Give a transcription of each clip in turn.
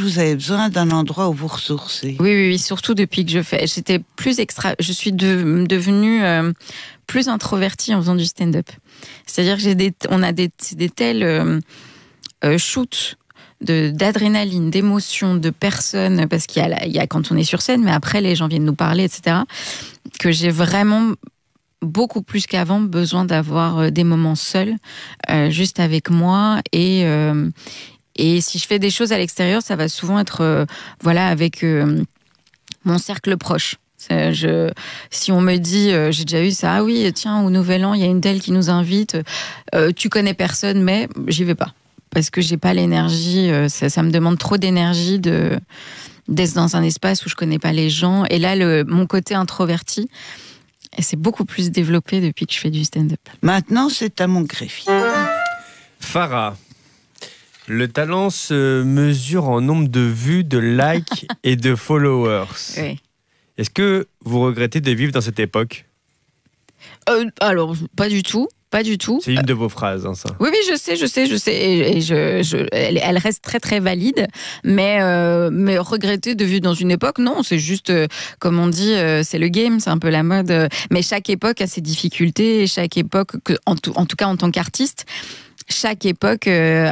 vous avez besoin d'un endroit où vous ressourcez. Oui, surtout depuis que j'étais plus je suis devenue plus introvertie en faisant du stand-up. C'est-à-dire que on a des tels shoots d'adrénaline, d'émotion, de personnes, parce qu'il y a quand on est sur scène, mais après les gens viennent nous parler, etc., que j'ai vraiment beaucoup plus qu'avant besoin d'avoir des moments seuls, juste avec moi, et si je fais des choses à l'extérieur, ça va souvent être avec mon cercle proche. Si on me dit, j'ai déjà eu ça, ah oui, tiens, au Nouvel An, il y a une telle qui nous invite, tu connais personne, mais j'y vais pas. Parce que j'ai pas l'énergie, ça me demande trop d'énergie d'être dans un espace où je connais pas les gens. Et là, mon côté introverti, c'est beaucoup plus développé depuis que je fais du stand-up. Maintenant, c'est à mon greffier. Farah, le talent se mesure en nombre de vues, de likes et de followers. Oui. Est-ce que vous regrettez de vivre dans cette époque ? Alors, pas du tout. Pas du tout. C'est une de vos phrases, hein, ça. Oui, je sais. Et elle reste très, très valide. Mais regretter de vivre dans une époque, non. C'est juste, comme on dit, c'est le game, c'est un peu la mode. Mais chaque époque a ses difficultés. Et chaque époque, en tout cas en tant qu'artiste, chaque époque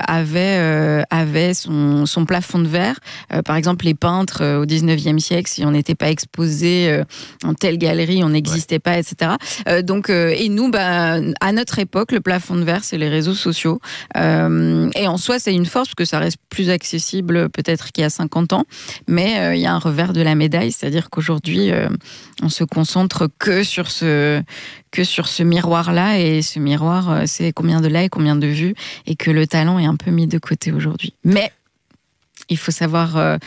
avait son plafond de verre. Par exemple, les peintres au 19e siècle, si on n'était pas exposé en telle galerie, on n'existait pas, etc. Et nous, à notre époque, le plafond de verre, c'est les réseaux sociaux. Et en soi, c'est une force, parce que ça reste plus accessible peut-être qu'il y a 50 ans. Mais il y a un revers de la médaille, c'est-à-dire qu'aujourd'hui, on se concentre que sur ce miroir-là, et ce miroir, c'est combien de likes, combien de vues, et que le talent est un peu mis de côté aujourd'hui. Mais il faut savoir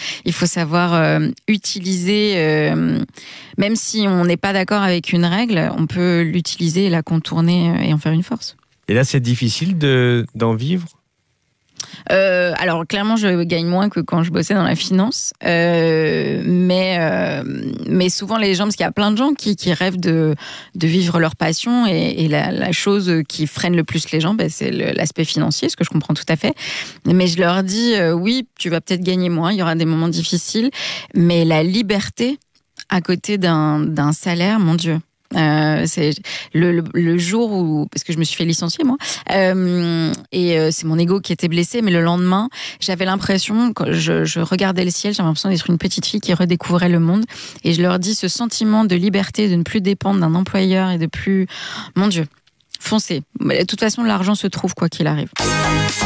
utiliser, même si on n'est pas d'accord avec une règle, on peut l'utiliser, la contourner et en faire une force. Et là, c'est difficile d'en vivre ? Alors clairement, je gagne moins que quand je bossais dans la finance, mais souvent les gens, parce qu'il y a plein de gens qui rêvent de vivre leur passion, et la chose qui freine le plus les gens, c'est l'aspect financier, ce que je comprends tout à fait. Mais je leur dis, oui, tu vas peut-être gagner moins, il y aura des moments difficiles, mais la liberté à côté d'un salaire, mon Dieu. C'est le jour où, parce que je me suis fait licencier moi, et c'est mon ego qui était blessé, mais le lendemain j'avais l'impression, quand je regardais le ciel, j'avais l'impression d'être une petite fille qui redécouvrait le monde, et je leur dis, ce sentiment de liberté, de ne plus dépendre d'un employeur, et de plus, mon Dieu, foncez, de toute façon l'argent se trouve quoi qu'il arrive.